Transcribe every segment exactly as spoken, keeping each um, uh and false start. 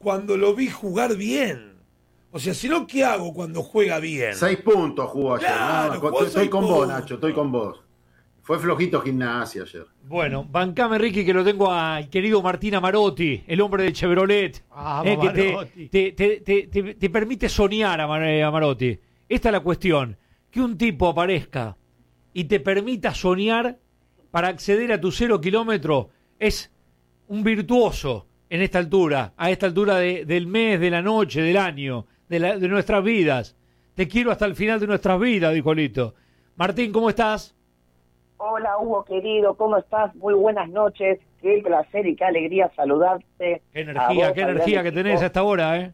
cuando lo vi jugar bien. O sea, si no, ¿qué hago cuando juega bien? Seis puntos jugó ayer. Claro, no, jugó estoy seis con vos, puntos. Nacho, estoy con vos. Fue flojito Gimnasia ayer. Bueno, bancame, Ricky, que lo tengo al querido Martín Amarotti, el hombre de Chevrolet, Ah, eh, que Amarotti. te, te, te, te, te permite soñar, Amar- Amarotti. Esta es la cuestión, que un tipo aparezca y te permita soñar para acceder a tu cero kilómetro es un virtuoso en esta altura, a esta altura de, del mes, de la noche, del año, de, la, de nuestras vidas. Te quiero hasta el final de nuestras vidas, dijo Lito. Martín, ¿cómo estás? Hola Hugo querido, ¿cómo estás? Muy buenas noches, qué placer y qué alegría saludarte. Qué energía, qué energía que tenés a esta hora, ¿eh?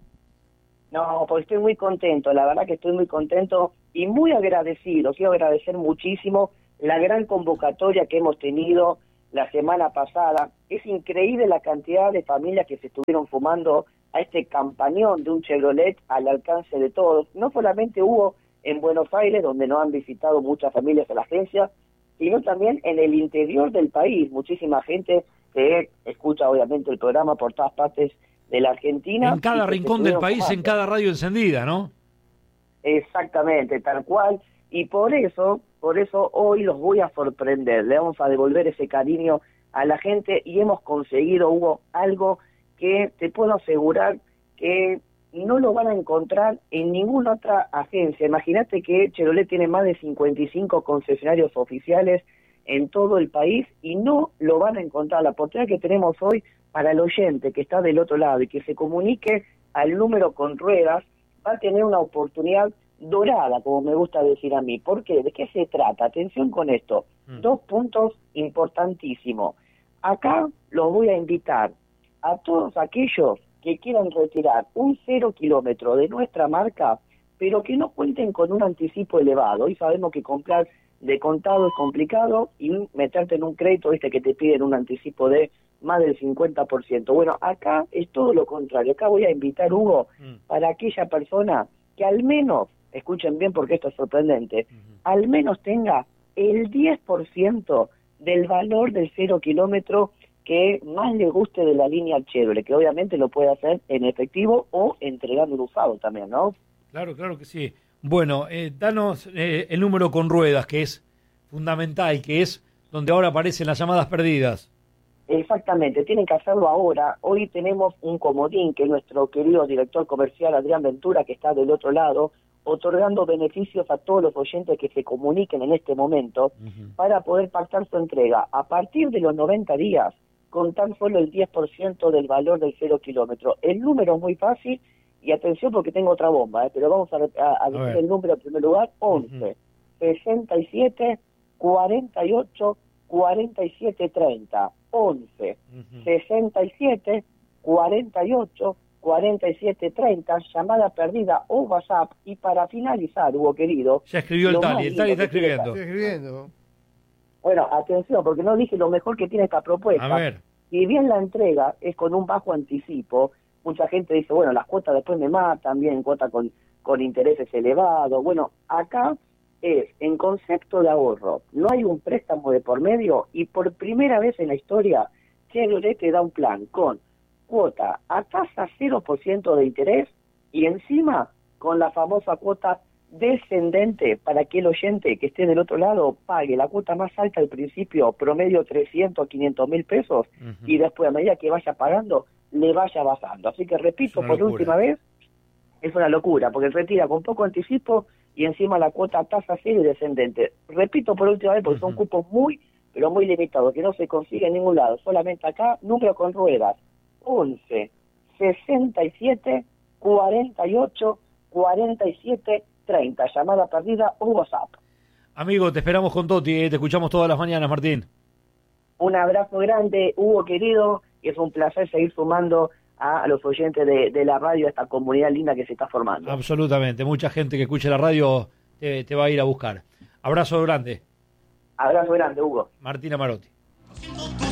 No, pues estoy muy contento, la verdad que estoy muy contento y muy agradecido. Quiero agradecer muchísimo la gran convocatoria que hemos tenido la semana pasada. Es increíble la cantidad de familias que se estuvieron fumando a este campañón de un Chevrolet al alcance de todos. No solamente hubo en Buenos Aires, donde nos han visitado muchas familias a la agencia, sino también en el interior del país. Muchísima gente que escucha obviamente el programa por todas partes de la Argentina. En cada rincón del país, en cada radio encendida, ¿no? Exactamente, tal cual. Y por eso, por eso hoy los voy a sorprender. Le vamos a devolver ese cariño a la gente y hemos conseguido, Hugo, algo que te puedo asegurar que no lo van a encontrar en ninguna otra agencia. Imagínate que Chevrolet tiene más de cincuenta y cinco concesionarios oficiales en todo el país y no lo van a encontrar. La oportunidad que tenemos hoy para el oyente que está del otro lado y que se comunique al número con ruedas, va a tener una oportunidad dorada, como me gusta decir a mí. ¿Por qué? ¿De qué se trata? Atención con esto. Mm. Dos puntos importantísimos. Acá los voy a invitar a todos aquellos que quieran retirar un cero kilómetro de nuestra marca, pero que no cuenten con un anticipo elevado. Hoy sabemos que comprar de contado es complicado y meterte en un crédito, viste que te piden un anticipo de más del cincuenta por ciento. Bueno, acá es todo lo contrario. Acá voy a invitar, Hugo, mm. para aquella persona que al menos, escuchen bien porque esto es sorprendente, uh-huh. al menos tenga el diez por ciento del valor del cero kilómetro que más le guste de la línea Chevrolet, que obviamente lo puede hacer en efectivo o entregando el usado también, ¿no? Claro, claro que sí. Bueno, eh, danos eh, el número con ruedas, que es fundamental, que es donde ahora aparecen las llamadas perdidas. Exactamente, tienen que hacerlo ahora. Hoy tenemos un comodín que es nuestro querido director comercial Adrián Ventura, que está del otro lado, otorgando beneficios a todos los oyentes que se comuniquen en este momento uh-huh. para poder pactar su entrega. A partir de los noventa días, con tan solo el diez por ciento del valor del cero kilómetro. El número es muy fácil, y atención porque tengo otra bomba, ¿eh? pero vamos a, a, a decir a el número en primer lugar, once, uh-huh. sesenta y siete, cuarenta y ocho, cuarenta y siete, treinta. once, uh-huh. sesenta y siete, cuarenta y ocho, cuarenta y siete, treinta, llamada perdida o WhatsApp. Y para finalizar, Hugo querido... Ya escribió el Tali, el Tali está escribiendo. Estoy escribiendo. Bueno, atención, porque no dije lo mejor que tiene esta propuesta. A ver. Si bien la entrega es con un bajo anticipo, mucha gente dice, bueno, las cuotas después me matan, bien, cuotas con, con intereses elevados. Bueno, acá es en concepto de ahorro, no hay un préstamo de por medio y por primera vez en la historia, Chevrolet te da un plan con cuota a tasa cero por ciento de interés y encima con la famosa cuota descendente para que el oyente que esté del otro lado pague la cuota más alta al principio, promedio trescientos, quinientos mil pesos, uh-huh. y después a medida que vaya pagando, le vaya bajando. Así que repito por locura. Última vez, es una locura, porque retira con poco anticipo y encima la cuota tasa cero y descendente. Repito por última vez, porque uh-huh. son cupos muy, pero muy limitados, que no se consigue en ningún lado, solamente acá, número con ruedas, once, sesenta y siete, cuarenta y ocho, cuarenta y siete, treinta, llamada perdida o WhatsApp. Amigo, te esperamos con Toti, ¿eh? Te escuchamos todas las mañanas, Martín. Un abrazo grande, Hugo querido, y es un placer seguir sumando a, a los oyentes de, de la radio, a esta comunidad linda que se está formando. Absolutamente, mucha gente que escuche la radio te, te va a ir a buscar. Abrazo grande. Abrazo grande, Hugo. Martín Amarotti.